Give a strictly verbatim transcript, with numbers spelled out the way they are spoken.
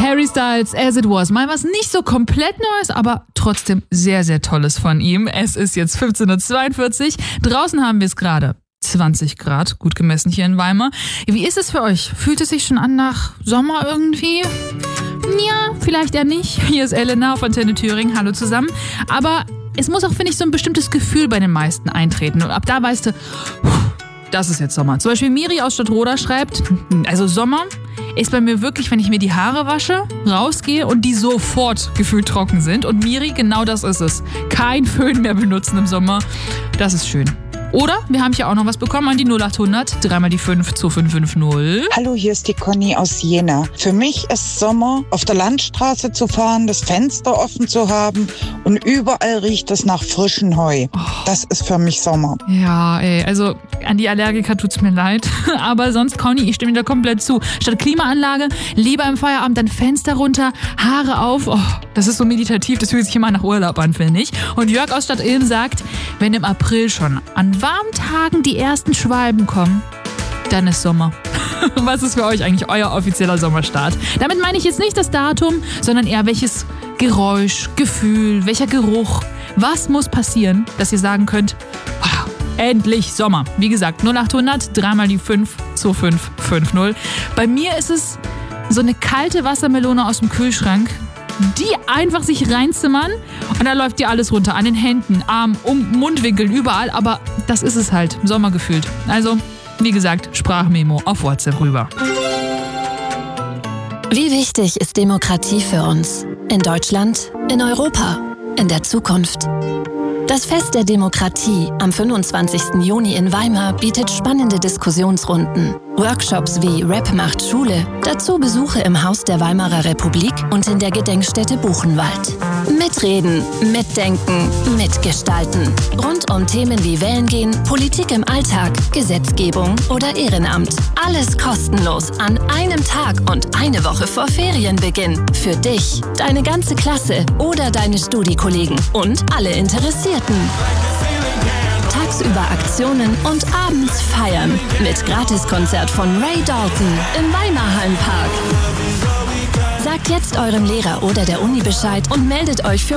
Harry Styles, As It Was. Mal was nicht so komplett Neues, aber trotzdem sehr, sehr Tolles von ihm. Es ist jetzt fünfzehn Uhr zweiundvierzig. Draußen haben wir es gerade zwanzig Grad, gut gemessen hier in Weimar. Wie ist es für euch? Fühlt es sich schon an nach Sommer irgendwie? Ja, vielleicht eher nicht. Hier ist Elena von Antenne Thüringen. Hallo zusammen. Aber es muss auch, finde ich, so ein bestimmtes Gefühl bei den meisten eintreten. Und ab da weißt du, das ist jetzt Sommer. Zum Beispiel Miri aus Stadtroda schreibt, also Sommer ist bei mir wirklich, wenn ich mir die Haare wasche, rausgehe und die sofort gefühlt trocken sind. Und Miri, genau das ist es. Kein Föhn mehr benutzen im Sommer. Das ist schön. Oder wir haben hier auch noch was bekommen an die null acht hundert, dreimal die fünf zwei fünf fünf null. Hallo, hier ist die Conny aus Jena. Für mich ist Sommer, auf der Landstraße zu fahren, das Fenster offen zu haben und überall riecht es nach frischem Heu. Oh. Das ist für mich Sommer. Ja, ey, also an die Allergiker tut's mir leid. Aber sonst, Conny, ich stimme dir da komplett zu. Statt Klimaanlage, lieber im Feierabend dann Fenster runter, Haare auf. Oh, das ist so meditativ, das fühlt sich immer nach Urlaub an, finde ich. Und Jörg aus Stadt Ilm sagt, wenn im April schon an warmen Tagen die ersten Schwalben kommen, dann ist Sommer. Was ist für euch eigentlich euer offizieller Sommerstart? Damit meine ich jetzt nicht das Datum, sondern eher welches Geräusch, Gefühl, welcher Geruch. Was muss passieren, dass ihr sagen könnt, wow, endlich Sommer. Wie gesagt, null acht hundert, dreimal die fünf zwei fünf fünf null. Bei mir ist es so eine kalte Wassermelone aus dem Kühlschrank, die einfach sich reinzimmern und dann läuft dir alles runter. An den Händen, Armen, um Mundwinkeln, überall. Aber das ist es halt, Sommer gefühlt. Also, wie gesagt, Sprachmemo auf WhatsApp rüber. Wie wichtig ist Demokratie für uns? In Deutschland, in Europa, in der Zukunft. Das Fest der Demokratie am fünfundzwanzigsten Juni in Weimar bietet spannende Diskussionsrunden, Workshops wie Rap macht Schule, dazu Besuche im Haus der Weimarer Republik und in der Gedenkstätte Buchenwald. Mitreden, mitdenken, mitgestalten. Rund um Themen wie Wählen gehen, Politik im Alltag, Gesetzgebung oder Ehrenamt. Alles kostenlos an einem Tag und eine Woche vor Ferienbeginn. Für dich, deine ganze Klasse oder deine Studiekollegen und alle Interessierten. Tagsüber Aktionen und abends feiern mit Gratiskonzert von Ray Dalton im Weimar Hallenpark. Sagt jetzt eurem Lehrer oder der Uni Bescheid und meldet euch für